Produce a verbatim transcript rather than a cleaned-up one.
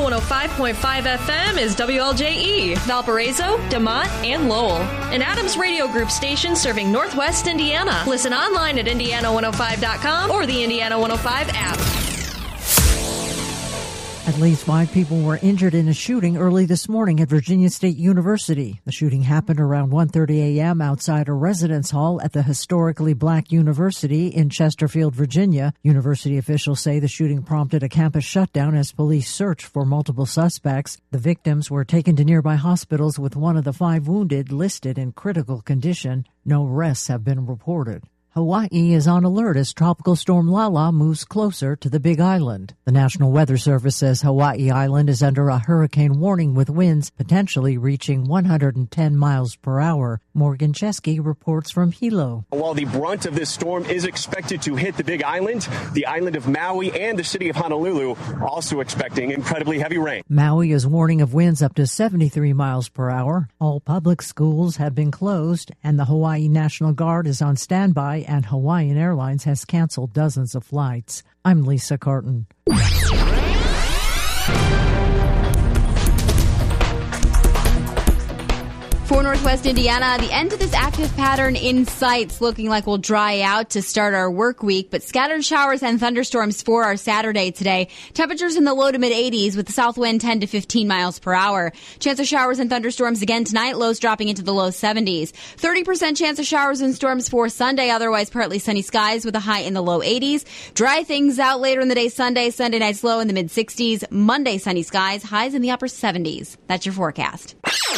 one oh five point five F M is W L J E, Valparaiso, DeMont, and Lowell. An Adams Radio Group station serving Northwest Indiana. Listen online at indiana one oh five dot com or the Indiana one oh five app. At least five people were injured in a shooting early this morning at Virginia State University. The shooting happened around one thirty a.m. outside a residence hall at the historically black university in Chesterfield, Virginia. University officials say the shooting prompted a campus shutdown as police searched for multiple suspects. The victims were taken to nearby hospitals with one of the five wounded listed in critical condition. No arrests have been reported. Hawaii is on alert as Tropical Storm Lala moves closer to the Big Island. The National Weather Service says Hawaii Island is under a hurricane warning with winds potentially reaching one hundred ten miles per hour. Morgan Chesky reports from Hilo. While the brunt of this storm is expected to hit the Big Island, the island of Maui and the city of Honolulu are also expecting incredibly heavy rain. Maui is warning of winds up to seventy-three miles per hour. All public schools have been closed, and the Hawaii National Guard is on standby, and Hawaiian Airlines has canceled dozens of flights. I'm Lisa Carton. For Northwest Indiana, the end of this active pattern in sight, looking like we'll dry out to start our work week, but scattered showers and thunderstorms for our Saturday today. Temperatures in the low to mid eighties with the south wind ten to fifteen miles per hour. Chance of showers and thunderstorms again tonight, lows dropping into the low seventies. thirty percent chance of showers and storms for Sunday, otherwise partly sunny skies with a high in the low eighties. Dry things out later in the day Sunday. Sunday night's low in the mid sixties. Monday sunny skies, highs in the upper seventies. That's your forecast.